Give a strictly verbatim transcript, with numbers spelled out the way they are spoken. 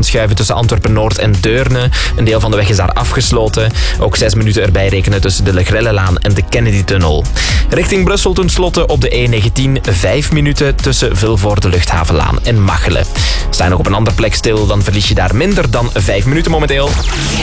aanschuiven tussen Antwerpen-Noord en Deurne. Een deel van de weg is daar afgesloten. Ook zes minuten erbij rekenen tussen de Legrellelaan en de Kennedy-tunnel. Richting Brussel tenslotte op de E negentien. Vijf minuten tussen Vilvoorde, Luchthavenlaan en Machelen. Sta je nog op een andere plek stil, dan verlies je daar minder dan vijf minuten momenteel.